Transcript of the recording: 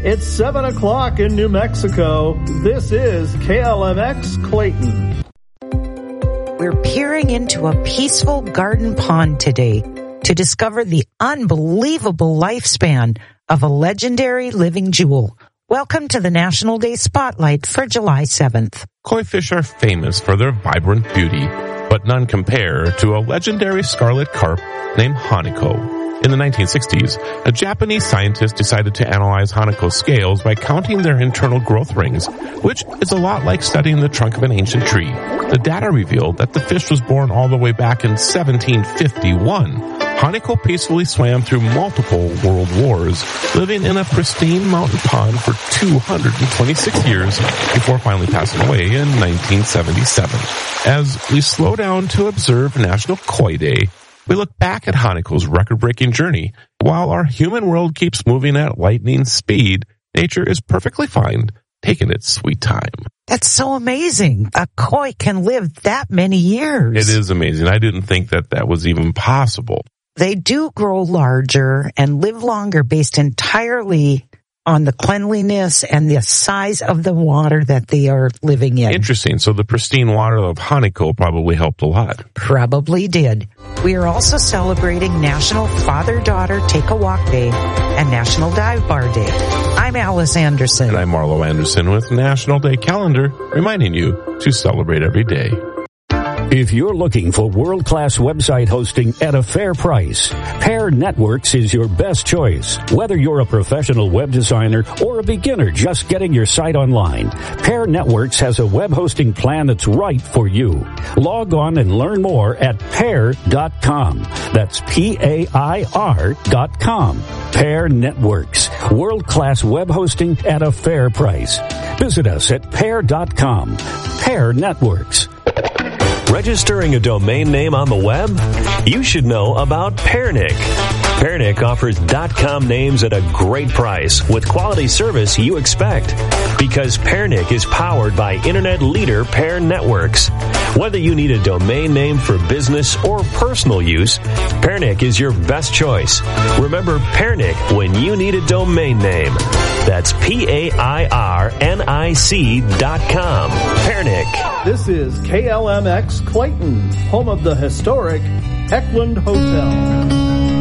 It's 7 o'clock in New Mexico. This is KLMX Clayton. We're peering into a peaceful garden pond today to discover the unbelievable lifespan of a legendary living jewel. Welcome to the National Day Spotlight for July 7th. Koi fish are famous for their vibrant beauty, but none compare to a legendary scarlet carp named Hanako. In the 1960s, a Japanese scientist decided to analyze Hanako's scales by counting their internal growth rings, which is a lot like studying the trunk of an ancient tree. The data revealed that the fish was born all the way back in 1751. Hanako peacefully swam through multiple world wars, living in a pristine mountain pond for 226 years before finally passing away in 1977. As we slow down to observe National Koi Day, we look back at Hanako's record-breaking journey. While our human world keeps moving at lightning speed, nature is perfectly fine, taking its sweet time. That's so amazing. A koi can live that many years. It is amazing. I didn't think that was even possible. They do grow larger and live longer based entirely on the cleanliness and the size of the water that they are living in. Interesting. So the pristine water of Hanako probably helped a lot. Probably did. We are also celebrating National Father-Daughter Take a Walk Day and National Dive Bar Day. I'm Alice Anderson. And I'm Marlo Anderson with National Day Calendar, reminding you to celebrate every day. If you're looking for world-class website hosting at a fair price, Pair Networks is your best choice. Whether you're a professional web designer or a beginner just getting your site online, Pair Networks has a web hosting plan that's right for you. Log on and learn more at pair.com. That's PAIR.com. Pair Networks, world-class web hosting at a fair price. Visit us at pair.com. Pair Networks. Registering a domain name on the web? You should know about Pairnic. Pairnic offers .com names at a great price with quality service you expect. Because Pairnic is powered by internet leader Pair Networks. Whether you need a domain name for business or personal use, Pairnic is your best choice. Remember Pairnic when you need a domain name. That's PAIRNIC.com. Pairnic. This is KLMX Clayton, home of the historic Heckland Hotel.